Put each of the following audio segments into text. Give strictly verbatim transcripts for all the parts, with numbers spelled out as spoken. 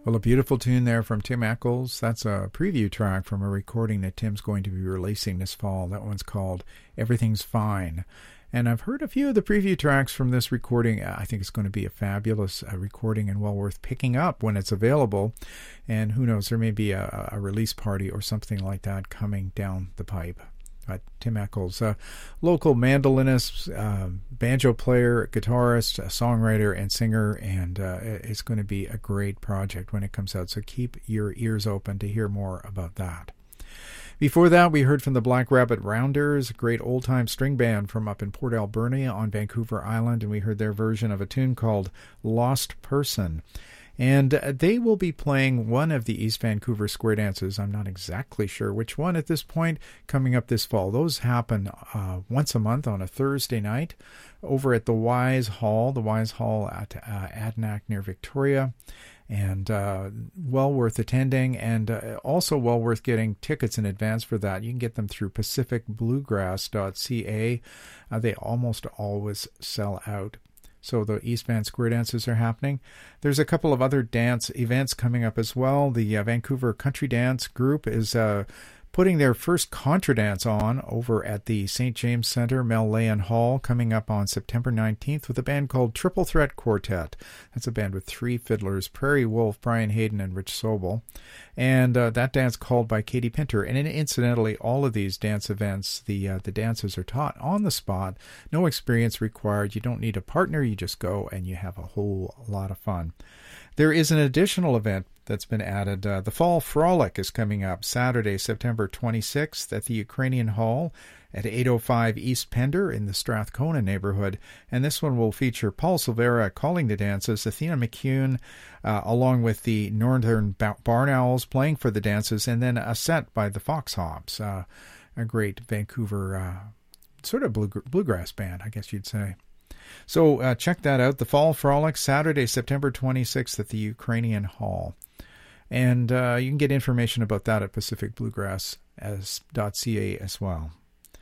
Well, a beautiful tune there from Tim Eccles. That's a preview track from a recording that Tim's going to be releasing this fall. That one's called Everything's Fine. And I've heard a few of the preview tracks from this recording. I think it's going to be a fabulous uh, recording and well worth picking up when it's available. And who knows, there may be a, a release party or something like that coming down the pipe. Uh, Tim Eccles, a local mandolinist, uh, banjo player, guitarist, songwriter, and singer, and uh, it's going to be a great project when it comes out, so keep your ears open to hear more about that. Before that, we heard from the Black Rabbit Rounders, a great old-time string band from up in Port Alberni on Vancouver Island, and we heard their version of a tune called Lost Person. And they will be playing one of the East Vancouver Square Dances. I'm not exactly sure which one at this point, coming up this fall. Those happen uh, once a month on a Thursday night over at the Wise Hall, the Wise Hall at uh, Adanac near Victoria. And uh, well worth attending, and uh, also well worth getting tickets in advance for that. You can get them through pacific bluegrass dot c a. Uh, they almost always sell out. So the East Van Square Dances are happening. There's a couple of other dance events coming up as well. The uh, Vancouver Country Dance Group is uh, putting their first contra dance on over at the Saint James Centre, Mel Leyen Hall, coming up on September nineteenth with a band called Triple Threat Quartet. That's a band with three fiddlers, Prairie Wolf, Brian Hayden, and Rich Sobel. And uh, that dance called by Katie Pinter. And incidentally, all of these dance events, the uh, the dances are taught on the spot. No experience required. You don't need a partner. You just go and you have a whole lot of fun. There is an additional event that's been added. Uh, the Fall Frolic is coming up Saturday, September twenty-sixth at the Ukrainian Hall at eight oh five East Pender in the Strathcona neighborhood. And this one will feature Paul Silvera calling the dances, Athena McCune, uh, along with the Northern Barn Owls playing for the dances, and then a set by the Foxhops, uh, a great Vancouver uh, sort of blue, bluegrass band, I guess you'd say. So uh, check that out. The Fall Frolic, Saturday, September twenty-sixth at the Ukrainian Hall. And uh, you can get information about that at pacific bluegrass dot c a as well.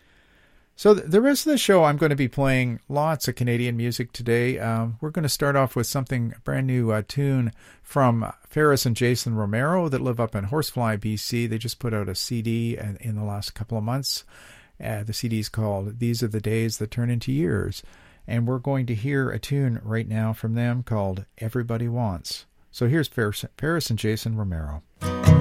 So the rest of the show, I'm going to be playing lots of Canadian music today. Um, we're going to start off with something, a brand new uh, tune from Ferris and Jason Romero that live up in Horsefly, B C. They just put out a C D in, in the last couple of months. Uh, the C D is called These Are the Days That Turn Into Years. And we're going to hear a tune right now from them called Everybody Wants. So here's Ferris, Ferris and Jason Romero.